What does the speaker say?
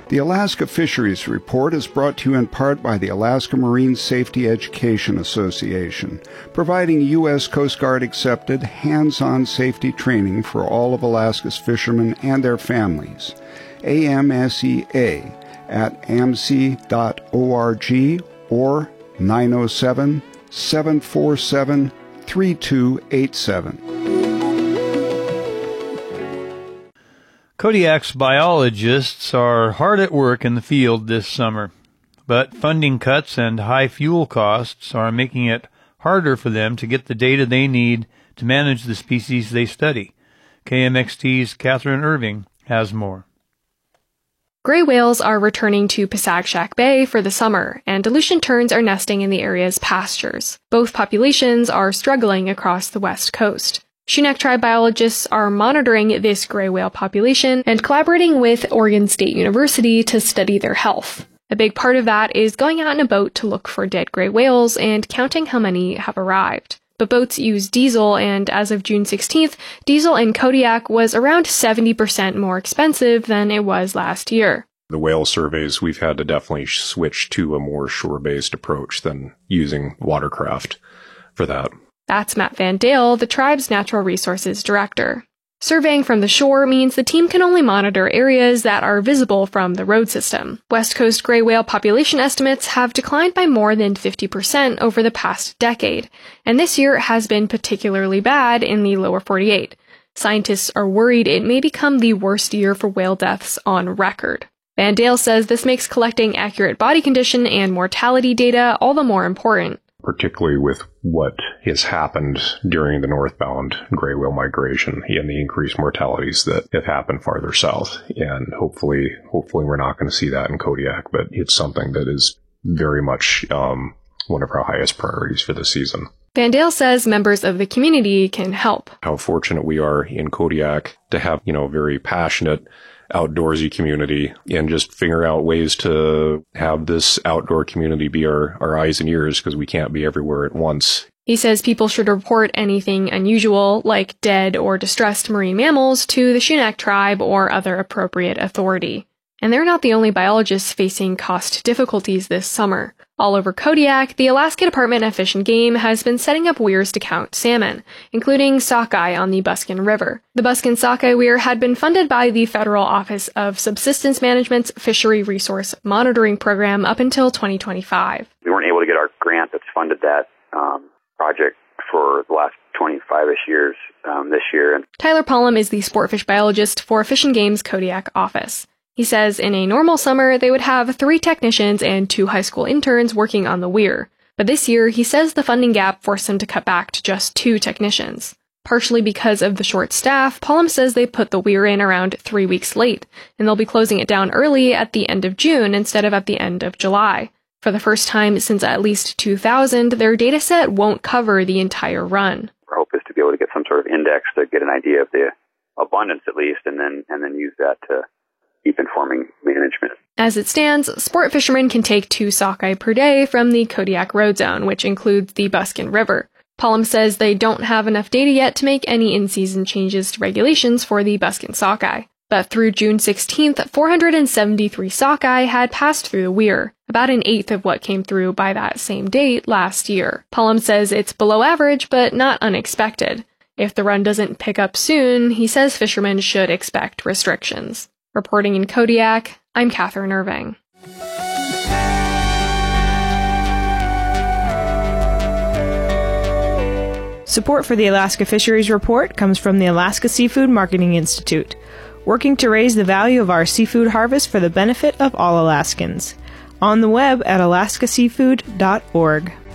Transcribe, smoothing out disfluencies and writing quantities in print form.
The Alaska Fisheries Report is brought to you in part by the Alaska Marine Safety Education Association, providing U.S. Coast Guard accepted hands-on safety training for all of Alaska's fishermen and their families. AMSEA at amc.org or 907-747-3287. Kodiak's biologists are hard at work in the field this summer, but funding cuts and high fuel costs are making it harder for them to get the data they need to manage the species they study. KMXT's Catherine Irving has more. Gray whales are returning to Pasagshak Bay for the summer, and Aleutian terns are nesting in the area's pastures. Both populations are struggling across the west coast. Chinook tribe biologists are monitoring this gray whale population and collaborating with Oregon State University to study their health. A big part of that is going out in a boat to look for dead gray whales and counting how many have arrived. But boats use diesel, and as of June 16th, diesel in Kodiak was around 70% more expensive than it was last year. The whale surveys, we've had to definitely switch to a more shore-based approach than using watercraft for that. That's Matt Van Dale, the tribe's natural resources director. Surveying from the shore means the team can only monitor areas that are visible from the road system. West Coast gray whale population estimates have declined by more than 50% over the past decade, and this year has been particularly bad in the lower 48. Scientists are worried it may become the worst year for whale deaths on record. Van Dale says this makes collecting accurate body condition and mortality data all the more important. Particularly with what has happened during the northbound gray whale migration and the increased mortalities that have happened farther south. And hopefully we're not going to see that in Kodiak, but it's something that is very much one of our highest priorities for this season. Van Dale says members of the community can help. How fortunate we are in Kodiak to have, very passionate outdoorsy community, and just figure out ways to have this outdoor community be our eyes and ears, because we can't be everywhere at once. He says people should report anything unusual, like dead or distressed marine mammals, to the Chinook tribe or other appropriate authority. And they're not the only biologists facing cost difficulties this summer. All over Kodiak, the Alaska Department of Fish and Game has been setting up weirs to count salmon, including sockeye on the Buskin River. The Buskin Sockeye Weir had been funded by the Federal Office of Subsistence Management's Fishery Resource Monitoring Program up until 2025. We weren't able to get our grant that's funded that project for the last 25-ish years this year. Tyler Pollum is the sportfish biologist for Fish and Game's Kodiak office. He says in a normal summer, they would have 3 technicians and 2 high school interns working on the weir. But this year, he says the funding gap forced them to cut back to just 2 technicians. Partially because of the short staff, Pollum says they put the weir in around 3 weeks late, and they'll be closing it down early at the end of June instead of at the end of July. For the first time since at least 2000, their data set won't cover the entire run. Our hope is to be able to get some sort of index to get an idea of the abundance at least, and then use that to keep informing management. As it stands, sport fishermen can take 2 sockeye per day from the Kodiak Road Zone, which includes the Buskin River. Pollum says they don't have enough data yet to make any in-season changes to regulations for the Buskin sockeye. But through June 16th, 473 sockeye had passed through the weir, about an eighth of what came through by that same date last year. Pollum says it's below average, but not unexpected. If the run doesn't pick up soon, he says fishermen should expect restrictions. Reporting in Kodiak, I'm Catherine Irving. Support for the Alaska Fisheries Report comes from the Alaska Seafood Marketing Institute, working to raise the value of our seafood harvest for the benefit of all Alaskans. On the web at alaskaseafood.org.